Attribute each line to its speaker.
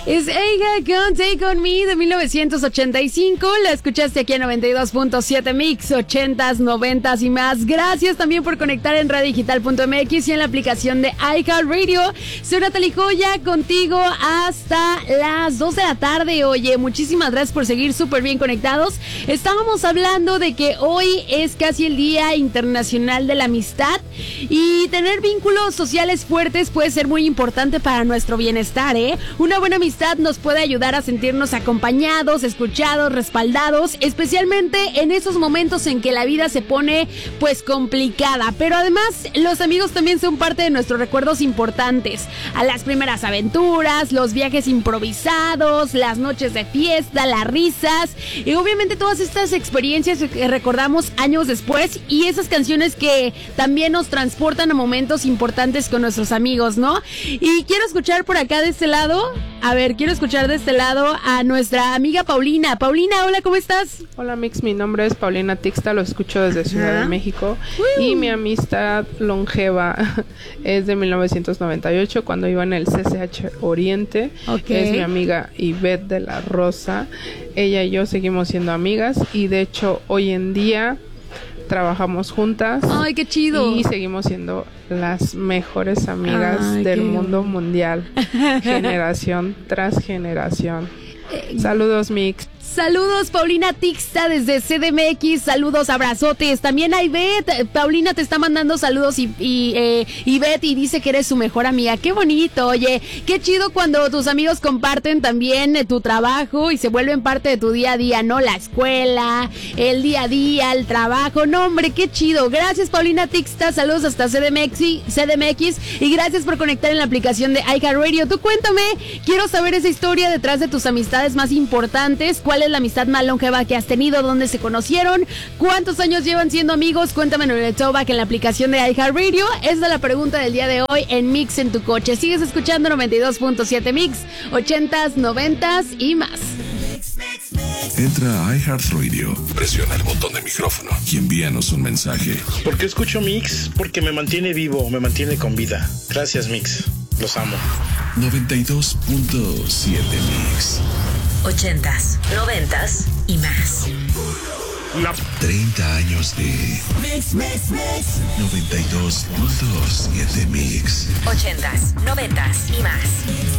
Speaker 1: Es Eiga con Take On Me de 1985. La escuchaste aquí en 92.7 Mix, 80s, 90s y más. Gracias también por conectar en radiodigital.mx y en la aplicación de iHeartRadio. Soy Natalie Joya, contigo hasta las 2 de la tarde. Oye, muchísimas gracias por seguir súper bien conectados. Estábamos hablando de que hoy es casi el Día Internacional de la Amistad y tener vínculos sociales fuertes puede ser muy importante para nuestro bienestar, ¿eh? Una buena amistad nos puede ayudar a sentirnos acompañados, escuchados, respaldados, especialmente en esos momentos en que la vida se pone pues complicada. Pero además los amigos también son parte de nuestros recuerdos importantes, a las primeras aventuras, los viajes improvisados, las noches de fiesta, las risas y obviamente todas estas experiencias que recordamos años después y esas canciones que también nos transportan a momentos importantes con nuestros amigos, ¿no? Y quiero escuchar por acá de este lado, quiero escuchar de este lado a nuestra amiga Paulina. Paulina, hola, ¿cómo estás?
Speaker 2: Hola, Mix, mi nombre es Paulina Tixta, lo escucho desde Ciudad de México. Y mi amistad longeva es de 1998, cuando iba en el CCH Oriente. Es mi amiga Ivette de la Rosa. Ella y yo seguimos siendo amigas y de hecho hoy en día trabajamos juntas.
Speaker 1: ¡Ay, qué chido!
Speaker 2: Y seguimos siendo las mejores amigas del mundo mundial, generación tras generación. Saludos, Mix.
Speaker 1: Saludos, Paulina Tixta desde CDMX, saludos, abrazotes. También a Ivette, Paulina te está mandando saludos y Ivette y dice que eres su mejor amiga. Qué bonito, oye, qué chido cuando tus amigos comparten también tu trabajo y se vuelven parte de tu día a día, ¿no? La escuela, el día a día, el trabajo, no hombre, qué chido. Gracias, Paulina Tixta, saludos hasta CDMX y gracias por conectar en la aplicación de iHeartRadio. Tú cuéntame, quiero saber esa historia detrás de tus amistades más importantes. ¿Cuál es la amistad más longeva que has tenido? ¿Dónde se conocieron? ¿Cuántos años llevan siendo amigos? Cuéntamelo en el throwback en la aplicación de iHeartRadio. Esa es la pregunta del día de hoy en Mix en tu coche. Sigues escuchando 92.7 Mix, 80s, 90s y más.
Speaker 3: Entra a iHeartRadio, presiona el botón de micrófono y envíanos un mensaje.
Speaker 4: ¿Por qué escucho Mix? Porque me mantiene vivo, me mantiene con vida. Gracias, Mix. Los amo.
Speaker 3: 92.7 Mix.
Speaker 5: 80s, 90s y más.
Speaker 3: 30 años de
Speaker 5: Mix, Mix, Mix.
Speaker 3: 92.7 Mix.
Speaker 5: 80s, 90s y más.